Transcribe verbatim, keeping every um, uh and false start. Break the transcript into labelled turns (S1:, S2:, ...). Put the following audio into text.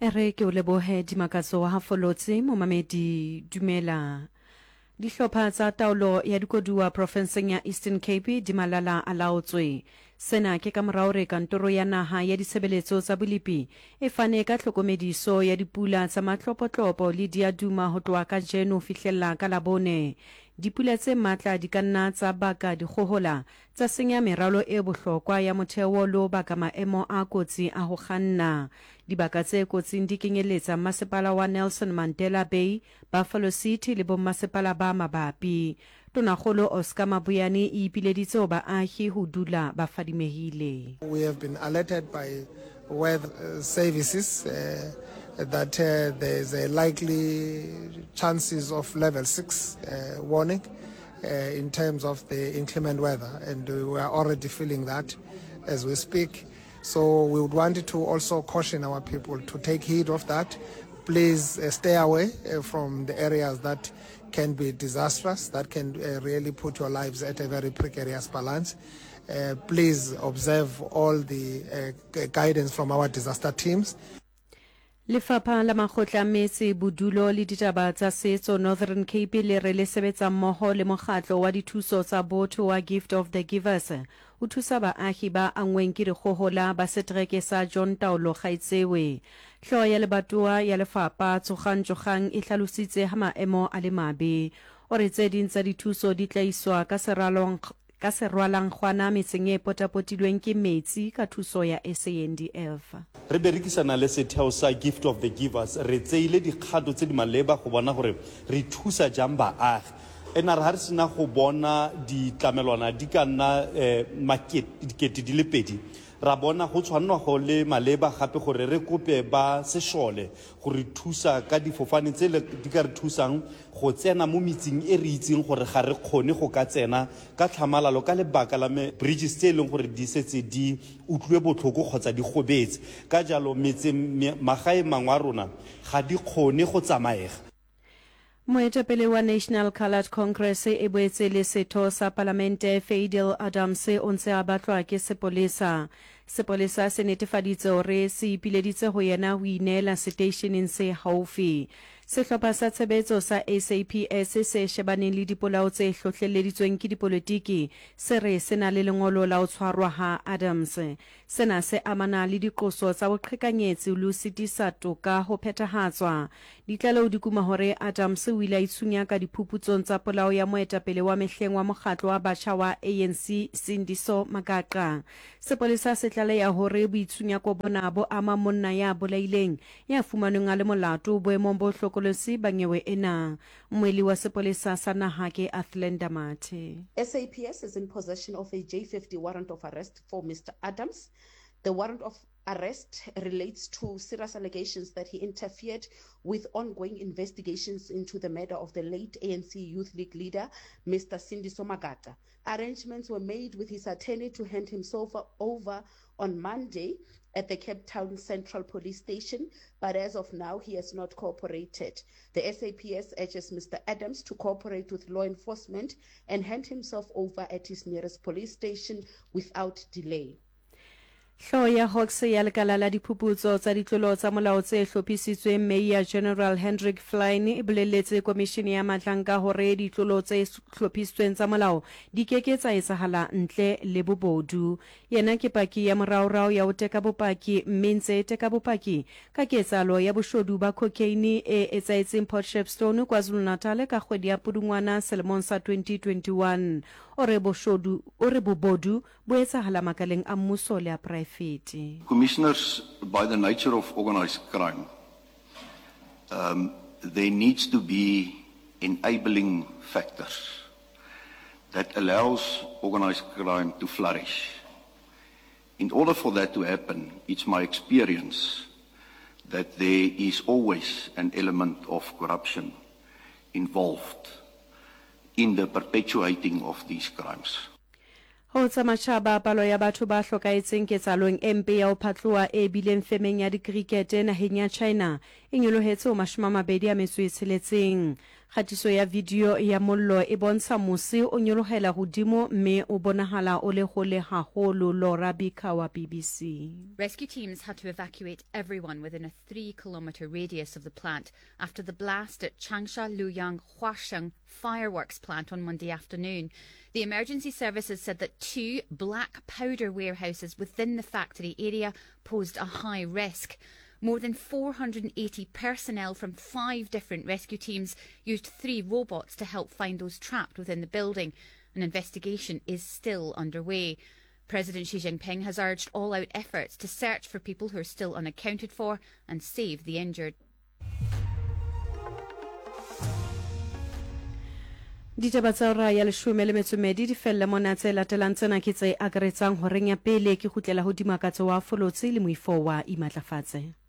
S1: Ere ke o lebohe Dimakatso ha folotse momamedi dumela. Dihlopha tsa taolo ya dikoduwa provinseng ya Eastern Cape di malala a laotswe. Sena ke ka morao re kantoro ya naha ya ditshebeletso tsa bolipi e fane ka tlhokomediso ya dipula tsa matlopotlopo le diaduma ho tloha ka jeno fihlella ka labone. Dipula tse matla di ka nna tsa baka dikgohola tsa senya meralo e bohlokwa ya motheo lo baka maemo a kotsi a ho kganna. Dibaka tse kotsing di kenyeletsa masepala wa Nelson Mandela Bay, Buffalo City le bommasepala ba mabapi. Tonakgolo Oscar Mabuyane e ipileditse ho baahi ho dula ba fadimehile.
S2: We have been alerted by weather services uh, that uh, there's a likely chances of level six uh, warning uh, in terms of the inclement weather, and we are already feeling that as we speak. So we would want to also caution our people to take heed of that. Please uh, stay away uh, from the areas that can be disastrous, that can uh, really put your lives at a very precarious balance. Uh, please observe all the uh, guidance from our disaster teams.
S1: Lefapha la Makgotla a Metsi, Bodulo le Ditaba tsa Setso Northern Cape le re le sebetsa mmoho le mokgatlo wa dithuso tsa botho wa Gift of the Givers o thusa baahi ba angweng ke dikgohola ba setereke sa John Taolo Kgaitsewe. Hlooho ya lebatowa ya lefapha Tsogang e hlalositse ha maemo a le mabe. O re tse ding tsa dithuso di tla iswa ka seralong ka serwalang kgwana metseng e potapotilweng ke metsi ka thuso ya S A N D F.
S3: Re berekisana le setheo sa Gift of the Givers re tseile dikgato tse di maleba go bona gore re thusa jang baagi. Ena re ha re sena go bona ditlamelwana di ka nna eh, makete di le pedi. Ra bona go tshwanwa go le maleba gape gore re kope ba sešole gore thusa ka difofane tse di ka re thusang go tsena mo metseng e re itseng gore ga re kgone go ka tsena ka tlhamalalo ka lebaka la me bridges tse leng gore di setse di utlwe botlhoko kgotsa di gobetse ka jalo metseng magae mangwe a rona ga di kgone go tsamaega.
S1: Moetapele wa National Coloured Congress e boetse le setho sa Palamente Fadil Adams o ntse a batlwa ke sepolesa. Sepolesa se netefaditse hore se ipileditse ho yena ho inela stationeng se haufi. Sehlopha sa tshebetso sa S A P S se shebaneng le dipolao tse hlohlelleditsweng ke dipolitiki se re se na le lengolo la ho tshwarwa ha Adams. Sena se amana le diqoso tsa boqhekanyetsi le ho sitisa toka ho phethahatswa. Ditlaleho di kuma hore Adams o ile a itshunya ka diphuputsong tsa polao ya moetapele wa mehleng wa mokgatlo wa batjha wa A N C Sindiso Magaqa. Sepolesa se tlaleha hore boitshunyako bona bo ama monna ya bolaileng ya fumanweng a le molato boemong bo hlokolosi banyewe ena. Mweli wa sepolesa sa naha ke Athlenda Mathe.
S4: S A P S is in possession of a J fifty warrant of arrest for Mister Adams. The warrant of arrest relates to serious allegations that he interfered with ongoing investigations into the murder of the late A N C Youth League leader, Mister Sindiso Magaqa. Arrangements were made with his attorney to hand himself over on Monday at the Cape Town Central Police Station, but as of now, he has not cooperated. The S A P S urges Mister Adams to cooperate with law enforcement and hand himself over at his nearest police station without delay.
S1: Hlooho ya Hawks ya lekala la diphuputso tsa ditlolo tsa molao tse hlophisitsweng Mayor General Hendrik Flynn e boleletse komishini ya matlanka hore ditlolo tse hlophisitsweng tsa molao di keke tsa etsahala ntle le bobodu. Yena ke paki ya moraorao ya ho teka bopaki mme ntse teka bopaki ka ketsalo ya boshodu ba cocaine e etsaetseng Port Shepstone KwaZulu-Natal ka kgwedi ya Pudungwana selemong sa twenty twenty-one. Ore boshodu ore bobodu bo etsahala makaleng a mmuso le a private.
S5: Commissioners, by the nature of organized crime, um, there needs to be enabling factors that allows organized crime to flourish. In order for that to happen, it's my experience that there is always an element of corruption involved in the perpetuating of these crimes.
S1: Ho tsa matjhaba palo ya batho ba hlokaetseng ketsalong empe ya ho phatloa e bileng femeng ya dikrikete naheng ya China e nyolohetse ho mashome a mabedi a metso e tsheletseng. Khatiso ya video ya mollo e bontsha mose o nyorogela godimo mme o bonahala o le gole haholo. Laura Bika wa B B C.
S6: Rescue teams had to evacuate everyone within a three kilometre radius of the plant after the blast at Changsha Luyang Huasheng fireworks plant on Monday afternoon. The emergency services said that two black powder warehouses within the factory area posed a high risk. More than four hundred eighty personnel from five different rescue teams used three robots to help find those trapped within the building. An investigation is still underway. President Xi Jinping has urged all-out efforts to search for people who are still unaccounted for and save the injured.
S1: Ditaba tsa hora ya leshome le metso e mmedi di fella mona tse latelang tsena ke tse akaretsang ho reng ya pele ke kgutlela hodima katso wa folotse le moifo wa imatlafatse.